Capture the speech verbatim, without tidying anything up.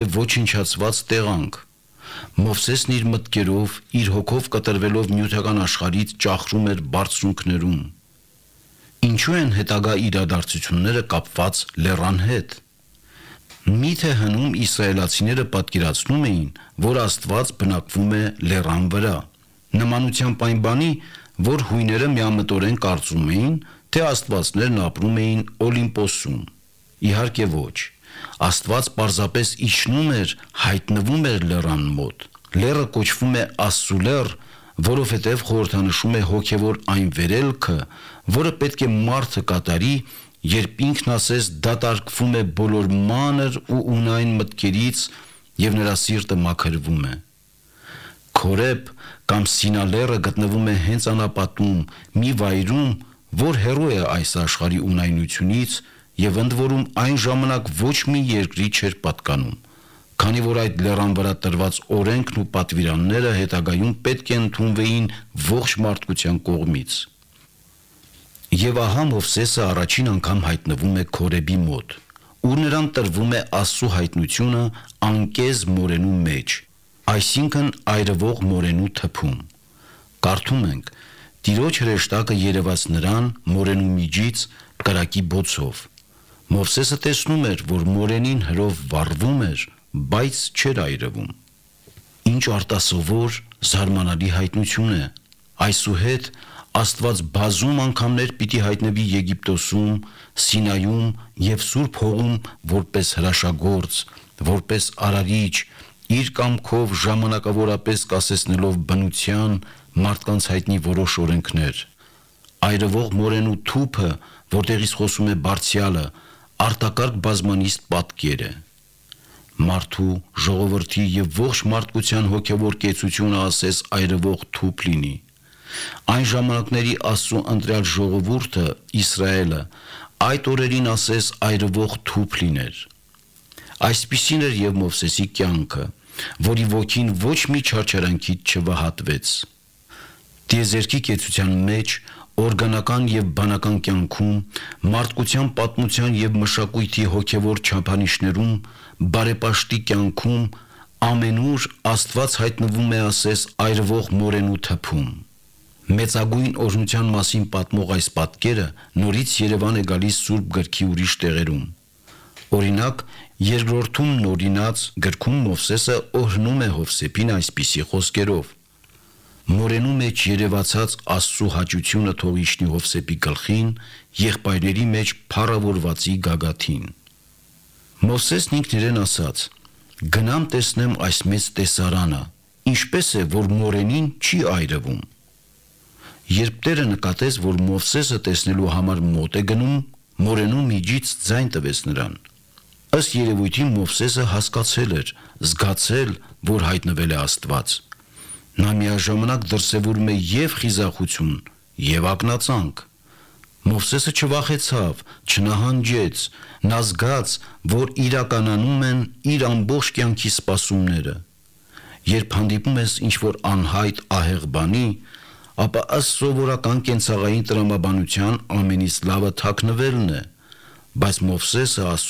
ոչնչացված տեղանք։ Մովսեսն իր մտքերով, իր հոգով կտրվելով նյութական աշխարհից ճախրում էր բարձրունքներում։ Ինչու են հետագա իրադարձությունները կապված լեռան հետ։ Միթե հնում իսրայելացիները պատկերացնում էին, որ Աստված բնակվում է լեռան վրա, նմանությամբ այն բանի, որ հույները միամտորեն կարծում էին, թե աստվածներն ապրում էին Օլիմպոսում։ Իհարկե ոչ, Աստված պարզապես իջնում էր, հայտնվում էր լեռան մոտ։ Լեռը կոչվում է Աստծու լեռ, որովհետև խորհրդանշում է հոգևոր այն վերելքը, որը պետք է մարդը կատարի, երբ ինքն ասես դատարկվում է բոլոր մանր ու ունայն մտքերից և նրա սիրտը մաքրվում է։ Քորեբ կամ Սինա լեռը գտնվում է հենց անապատում, մի վայրում, որ հեռու է այս աշխարհի ունայնությունից և ընդ որում այն ժամանակ ոչ մի երկրի չէր պատկանում, քանի որ այդ լեռան վրա տրված օրենքն ու պատվիրանները հետագայում պետք է ընդունվեին ողջ մարդկության կողմից։ Եվ ահա Մովսեսը առաջին անգամ հայտնվում է Քորեբի մոտ, ուր նրան տրվում է Աստծու հայտնությունը անկեզ մորենու մեջ, այսինքն այրվող մորենու թփում։ Կարդում ենք. Տիրոջ հրեշտակը երևաց նրան մորենու միջից կրակի բոցով։ Մովսեսը տեսնում էր, որ մորենին հրով վառվում էր, բայց չէր այրվում։ Ինչ արտասովոր, զարմանալի հայտնություն է։ Այսուհետ Աստված բազում անգամներ պիտի հայտնվի Եգիպտոսում, Սինայում և Սուրբ հողում որպես հրաշագործ, որպես արարիչ, իր կամքով ժամանակավորապես կասեցնելով բնության, մարդկանց հայտնի որոշ օրենքներ։ Այրվող մորենու թուփը, որտեղից խոսում է Բարձյալը, արտակարգ բազմանիստ պատկեր է։ Մարդու, ժողովրդի և ողջ մարդկության հոգևոր կեցությունը ասես այրվող թուփ լինի։ Այն ժամանակների Աստծու ընտրյալ ժողովուրդը, Իսրայելը, այդ օրերին ասես այրվող թուփ լիներ։ Այսպիսին էր և Մովսեսի կյանքը, որի ոգին ոչ մի չարչարանքից չվհատվեց։ Տիեզերքի կեցության մեջ, օրգանական և բանական կյանքում, մարդկության պատմության և մշակույթի հոգևոր չափանիշներում, բարեպաշտի կյանքում ամենուր Աստված հայտնվում է ասես այրվող մորենու թփում։ Մեծագույն օրհնության մասին պատմող այս պատկերը նորից Երևան է գալիս Սուրբ գրքի ուրիշ տեղերում։ Օրինակ, երկրորդում նորինած գրքում Մովսեսը օրհնում է Հովսեփին այսպիսի խոսքերով. Մորենու մեջ երևացած Աստծու հաճությունը թող իջնի Հովսեփի գլխին, եղբայրների մեջ փառավորվածի գագաթին։ Մովսեսն ինքն իրեն ասաց. գնամ տեսնեմ այս մեծ տեսարանը, ինչպես է, որ մորենին չի այրվում։ Երբ Տերը նկատեց, որ Մովսեսը տեսնելու համար մոտ է գնում, մորենու միջից ձայն տվեց նրան։ Ըստ երևույթին Մովսեսը հասկացել էր, զգացել, որ հայտնվել է Աստված։ Նա միաժամանակ դրսևորում է և խիզախություն, և ակնածանք։ Մովսեսը չվախեցավ, չնահանջեց, նա զգաց, որ իրականանում են իր ամբողջ կյանքի սպասումները։ Երբ հանդիպում ես ինչ-որ անհայտ ահեղ բանի, ապա ըստ սովորական կենցաղային տրամաբանության ամենից լավը թաքնվելն է, բայց Մովսեսը